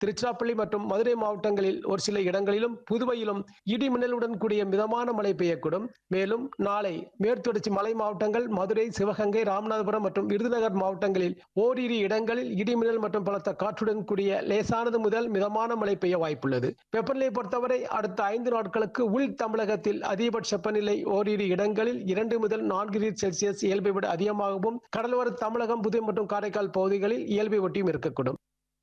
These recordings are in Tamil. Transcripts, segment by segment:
திருச்சிராப்பள்ளி மற்றும் மதுரை மாவட்டங்களில் ஒரு சில இடங்களிலும், புதுவையிலும் இடி மின்னலுடன் கூடிய மிதமான மழை பெய்யக்கூடும். மேலும் நாளை மேற்குத்தொடர்ச்சி மலை மாவட்டங்கள், மதுரை, சிவகங்கை, ராமநாதபுரம் மற்றும் விருதுநகர் மாவட்டங்களில் ஓரிரு இடங்களில் இடி மின்னல் மற்றும் பலத்த காற்றுடன் கூடிய லேசானது முதல் மிதமான மழை பெய்ய வாய்ப்புள்ளது. வெப்பநிலையை பொறுத்தவரை அடுத்த 5 நாட்களுக்கு உள் தமிழகத்தில் அதிகபட்ச வெப்பநிலை ஓரிரு இடங்களில் 2 முதல் 4 டிகிரி செல்சியஸ் இயல்பை விட அதிகமாகவும், கடலோர தமிழகம், புதுவை மற்றும் காரைக்கால் பகுதிகளில் இயல்பை ஒட்டியும் இருக்கக்கூடும்.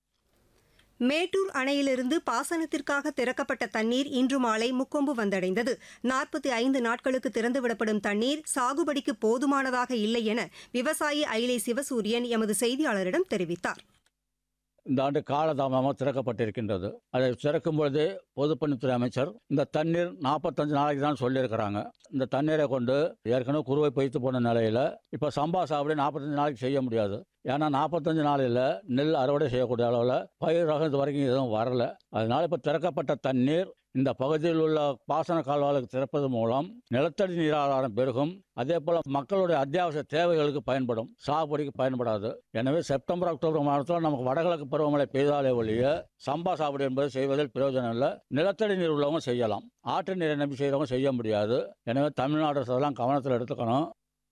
மேட்டூர் அணையிலிருந்து பாசனத்திற்காக திறக்கப்பட்ட தண்ணீர் இன்று மாலை முக்கொம்பு வந்தடைந்தது. 45 நாட்களுக்கு திறந்துவிடப்படும் தண்ணீர் சாகுபடிக்கு போதுமானதாக இல்லை என விவசாயி அயிலை சிவசூரியன் எமது செய்தியாளரிடம் தெரிவித்தார். இந்த ஆண்டு காலதாமதமாக திறக்கப்பட்டிருக்கின்றது. அதை திறக்கும் பொழுது பொதுப்பணித்துறை அமைச்சர் இந்த தண்ணீர் 45 நாளைக்கு தான் சொல்லியிருக்கிறாங்க. இந்த தண்ணீரை கொண்டு ஏற்கனவே குறுவை பொய்த்து போன நிலையில் இப்போ சம்பா சாகுபடி 45 நாளைக்கு செய்ய முடியாது. ஏன்னா 45 நாளில் நெல் அறுவடை செய்யக்கூடிய அளவில் பயிர் ரகம் இது வரைக்கும் எதுவும் வரல. அதனால இப்போ திறக்கப்பட்ட தண்ணீர் இந்த பகுதியில் உள்ள பாசன கால்வாய்களுக்கு திறப்பது மூலம் நிலத்தடி நீர் ஆதாரம் பெருகும். அதே போல மக்களுடைய அத்தியாவசிய தேவைகளுக்கு பயன்படும், சாகுபடிக்கு பயன்படாது. எனவே செப்டம்பர், அக்டோபர் மாதத்தில் நமக்கு வடகிழக்கு பருவமழை பெய்தாலே ஒழிய சம்பா சாகுபடி என்பது செய்வதில் பிரயோஜனம் இல்லை. நிலத்தடி நீர் உள்ளவங்க செய்யலாம், ஆற்று நீரை நம்பி செய்கிறவங்க செய்ய முடியாது. எனவே தமிழ்நாடு அரசெல்லாம் கவனத்தில் எடுத்துக்கணும்.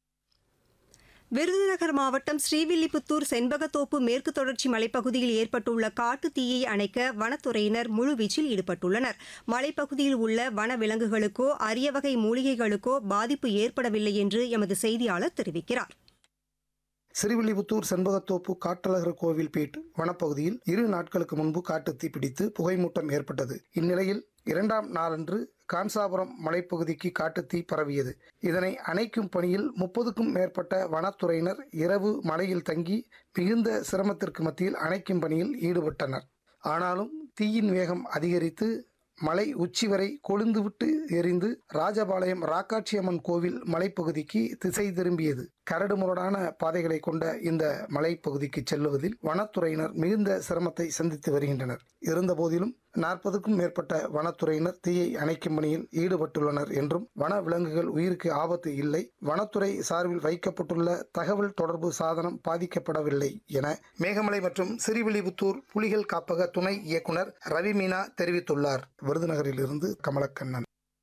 விருதுநகர் மாவட்டம் ஸ்ரீவில்லிபுத்தூர் செண்பகத்தோப்பு மேற்கு தொடர்ச்சி மலைப்பகுதியில் ஏற்பட்டுள்ள காட்டு தீயை அணைக்க வனத்துறையினர் முழுவீச்சில் ஈடுபட்டுள்ளனர். மலைப்பகுதியில் உள்ள வன விலங்குகளுக்கோ அரிய வகை மூலிகைகளுக்கோ பாதிப்பு ஏற்படவில்லை என்று எமது செய்தியாளர் தெரிவிக்கிறார். ஸ்ரீவில்லிபுத்தூர் செண்பகத்தோப்பு காட்டழகர் கோவில்பேட் வனப்பகுதியில் 2 நாட்களுக்கு முன்பு காட்டுத்தீ பிடித்து புகைமூட்டம் ஏற்பட்டது. இந்நிலையில் 2ஆம் நாளன்று கான்சாபுரம் மலைப்பகுதிக்கு காட்டுத்தீ பரவியது. இதனை அணைக்கும் பணியில் 30க்கும் மேற்பட்ட வனத்துறையினர் இரவு மலையில் தங்கி மிகுந்த சிரமத்திற்கு மத்தியில் அணைக்கும் பணியில் ஈடுபட்டனர். ஆனாலும் தீயின் வேகம் அதிகரித்து மலை உச்சி வரை கொழுந்துவிட்டு எரிந்து ராஜபாளையம் ராக்காட்சியம்மன் கோவில் மலைப்பகுதிக்கு திசை திரும்பியது. கரடுமுரடான பாதைகளை கொண்ட இந்த மலைப்பகுதிக்கு செல்லுவதில் வனத்துறையினர் மிகுந்த சிரமத்தை சந்தித்து வருகின்றனர். இருந்தபோதிலும் 40க்கும் மேற்பட்ட வனத்துறையினர் தீயை அணைக்கும் பணியில் ஈடுபட்டுள்ளனர் என்றும் வன விலங்குகள் உயிருக்கு ஆபத்து இல்லை, வனத்துறை சார்பில் வைக்கப்பட்டுள்ள தகவல் தொடர்பு சாதனம் பாதிக்கப்படவில்லை என மேகமலை மற்றும் ஸ்ரீவில்லிபுத்தூர் புலிகள் காப்பக துணை இயக்குனர் ரவி மீனா தெரிவித்துள்ளார். விருதுநகரில் இருந்து கமலக்கண்ணன்.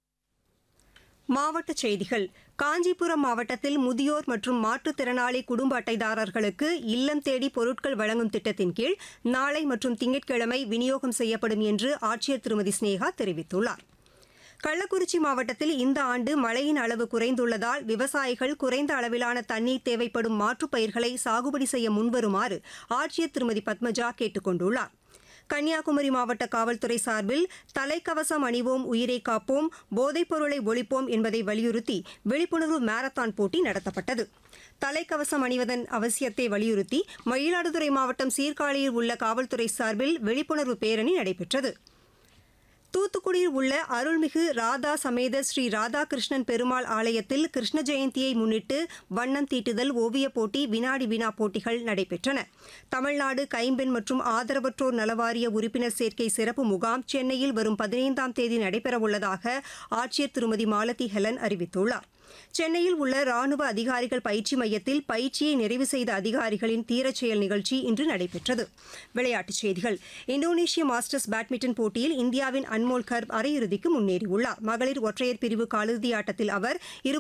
மாவட்டச் செய்திகள். காஞ்சிபுரம் மாவட்டத்தில் முதியோர் மற்றும் மாற்றுத்திறனாளி குடும்ப அட்டைதாரர்களுக்கு இல்லம் தேடி பொருட்கள் வழங்கும் திட்டத்தின் கீழ் நாளை மற்றும் திங்கட்கிழமை விநியோகம் செய்யப்படும் என்று ஆட்சியர் திருமதி ஸ்னேகா தெரிவித்துள்ளார். கள்ளக்குறிச்சி மாவட்டத்தில் இந்த ஆண்டு மழையின் அளவு குறைந்துள்ளதால் விவசாயிகள் குறைந்த அளவிலான தண்ணீர் தேவைப்படும் மாற்றுப் பயிர்களை சாகுபடி செய்ய முன்வருமாறு ஆட்சியர் திருமதி பத்மஜா கேட்டுக் கொண்டுள்ளார். கன்னியாகுமரி மாவட்ட காவல்துறை சார்பில் தலைக்கவசம் அணிவோம் உயிரை காப்போம், போதைப் பொருளை ஒழிப்போம் என்பதை வலியுறுத்தி விழிப்புணர்வு மாரத்தான் போட்டி நடத்தப்பட்டது. தலைக்கவசம் அணிவதன் அவசியத்தை வலியுறுத்தி மயிலாடுதுறை மாவட்டம் சீர்காழியில் உள்ள காவல்துறை சார்பில் விழிப்புணர்வு பேரணி நடைபெற்றது. தூத்துக்குடியில் உள்ள அருள்மிகு ராதா சமேத ஸ்ரீ ராதாகிருஷ்ணன் பெருமாள் ஆலயத்தில் கிருஷ்ண ஜெயந்தியை முன்னிட்டு வண்ணம் தீட்டுதல், ஓவியப் போட்டி, வினாடி வினா போட்டிகள் நடைபெற்றன. தமிழ்நாடு கைம்பெண் மற்றும் ஆதரவற்றோர் நலவாரிய உறுப்பினர் சேர்க்கை சிறப்பு முகாம் சென்னையில் வரும் 15ஆம் தேதி நடைபெறவுள்ளதாக ஆட்சியர் திருமதி மாலதி ஹெலன் அறிவித்துள்ளார். சென்னையில் உள்ள ராணுவ அதிகாரிகள் பயிற்சி மையத்தில் பயிற்சியை நிறைவு செய்த அதிகாரிகளின் தீரச் செயல் நிகழ்ச்சி இன்று நடைபெற்றது. விளையாட்டுச் செய்திகள். இந்தோனேஷிய மாஸ்டர்ஸ் பேட்மிண்டன் போட்டியில் இந்தியாவின் அன்மோல் கர்ப் அரையிறுதிக்கு முன்னேறியுள்ளார். மகளிர் ஒற்றையர் பிரிவு காலிறுதி ஆட்டத்தில் அவர்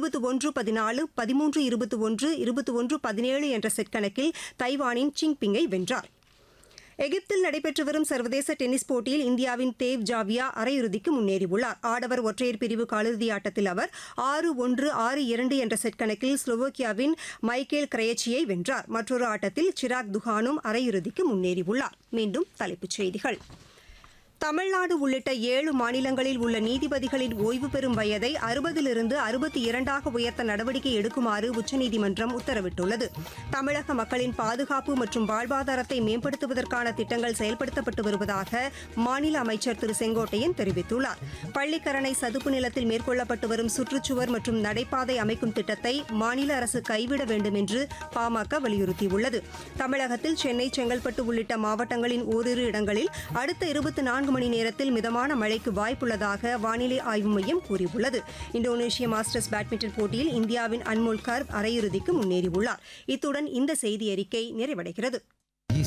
21-14, 13-21, 21-17 என்ற செட் கணக்கில் தைவானின் சிங் பிங்கை வென்றார். எகிப்தில் நடைபெற்று வரும் சர்வதேச டென்னிஸ் போட்டியில் இந்தியாவின் தேவ் ஜாவியா அரையிறுதிக்கு முன்னேறியுள்ளார். ஆடவர் ஒற்றையர் பிரிவு காலிறுதி ஆட்டத்தில் அவர் 6-1, 6-2 என்ற செட் கணக்கில் ஸ்லோவோக்கியாவின் மைக்கேல் கிரையச்சியை வென்றார். மற்றொரு ஆட்டத்தில் சிராக் துகானும் அரையிறுதிக்கு முன்னேறியுள்ளார். மீண்டும் தலைப்புச் செய்திகள். தமிழ்நாடு உள்ளிட்ட 7 மாநிலங்களில் உள்ள நீதிபதிகளின் ஓய்வு பெறும் வயதை 60லிருந்து 62ஆக உயர்த்த நடவடிக்கை எடுக்குமாறு உச்சநீதிமன்றம் உத்தரவிட்டுள்ளது. தமிழக மக்களின் பாதுகாப்பு மற்றும் வாழ்வாதாரத்தை மேம்படுத்துவதற்கான திட்டங்கள் செயல்படுத்தப்பட்டு வருவதாக மாநில அமைச்சர் திரு செங்கோட்டையன் தெரிவித்துள்ளார். பள்ளிக்கரணை சதுப்பு நிலத்தில் மேற்கொள்ளப்பட்டு வரும் சுற்றுச்சுவர் மற்றும் நடைபாதை அமைக்கும் திட்டத்தை மாநில அரசு கைவிட வேண்டும் என்று பாமக வலியுறுத்தியுள்ளது. தமிழகத்தில் சென்னை, செங்கல்பட்டு உள்ளிட்ட மாவட்டங்களின் ஓரிரு இடங்களில் அடுத்த 24 மணி நேரத்தில் மிதமான மழைக்கு வாய்ப்புள்ளதாக வானிலை ஆய்வு மையம் கூறியுள்ளது. இந்தோனேஷிய மாஸ்டர்ஸ் பேட்மிண்டன் போட்டியில் இந்தியாவின் அன்மோல் கர்ப் அரையிறுதிக்கு முன்னேறியுள்ளார். இத்துடன் இந்த செய்தி அறிக்கை நிறைவடைகிறது.